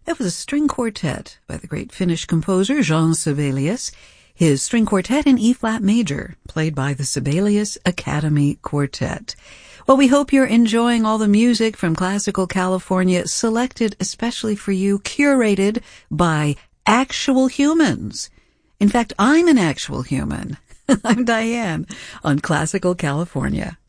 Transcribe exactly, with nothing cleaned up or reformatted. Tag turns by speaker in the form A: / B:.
A: That was a string quartet by the great Finnish composer Jean Sibelius. His string quartet in E-flat major, played by the Sibelius Academy Quartet. Well, we hope you're enjoying all the music from Classical California, selected especially for you, curated by actual humans. In fact, I'm an actual human. I'm Diane on Classical California.